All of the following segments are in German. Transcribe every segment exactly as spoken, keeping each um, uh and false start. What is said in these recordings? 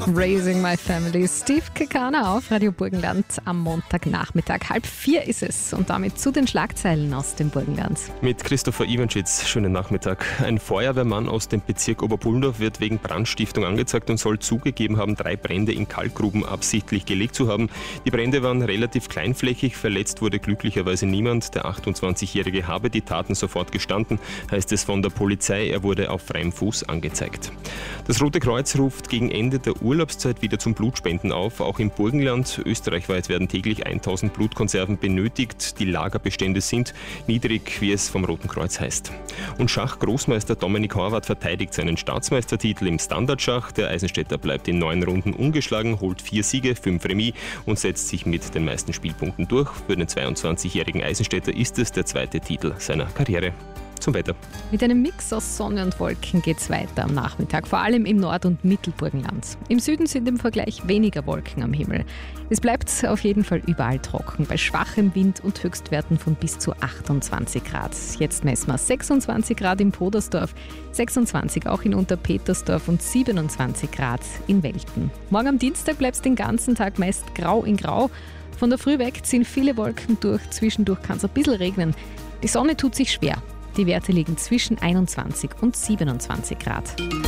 Raising My Family. Steve Kekana auf Radio Burgenland am Montagnachmittag. Halb vier ist es und damit zu den Schlagzeilen aus dem Burgenland. Mit Christopher Iwanschitz, schönen Nachmittag. Ein Feuerwehrmann aus dem Bezirk Oberpullendorf wird wegen Brandstiftung angezeigt und soll zugegeben haben, drei Brände in Kalkgruben absichtlich gelegt zu haben. Die Brände waren relativ kleinflächig, verletzt wurde glücklicherweise niemand. Der achtundzwanzigjährige habe die Taten sofort gestanden, heißt es von der Polizei. Er wurde auf freiem Fuß angezeigt. Das Rote Kreuz ruft gegen Ende der Urlaubszeit wieder zum Blutspenden auf. Auch im Burgenland, österreichweit, werden täglich tausend Blutkonserven benötigt. Die Lagerbestände sind niedrig, wie es vom Roten Kreuz heißt. Und Schachgroßmeister Dominik Horvath verteidigt seinen Staatsmeistertitel im Standardschach. Der Eisenstädter bleibt in neun Runden ungeschlagen, holt vier Siege, fünf Remis und setzt sich mit den meisten Spielpunkten durch. Für den zweiundzwanzigjährigen Eisenstädter ist es der zweite Titel seiner Karriere. Zum Wetter. Mit einem Mix aus Sonne und Wolken geht es weiter am Nachmittag, vor allem im Nord- und Mittelburgenland. Im Süden sind im Vergleich weniger Wolken am Himmel. Es bleibt auf jeden Fall überall trocken, bei schwachem Wind und Höchstwerten von bis zu achtundzwanzig Grad. Jetzt messen wir sechsundzwanzig Grad in Podersdorf, sechsundzwanzig auch in Unterpetersdorf und siebenundzwanzig Grad in Welten. Morgen am Dienstag bleibt es den ganzen Tag meist grau in grau. Von der Früh weg ziehen viele Wolken durch, zwischendurch kann es ein bisschen regnen. Die Sonne tut sich schwer. Die Werte liegen zwischen einundzwanzig und siebenundzwanzig Grad.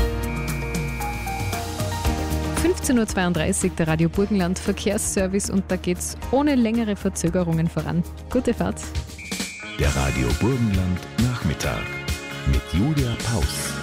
fünfzehn Uhr zweiunddreißig, der Radio Burgenland Verkehrsservice, und da geht's ohne längere Verzögerungen voran. Gute Fahrt. Der Radio Burgenland Nachmittag mit Julia Paus.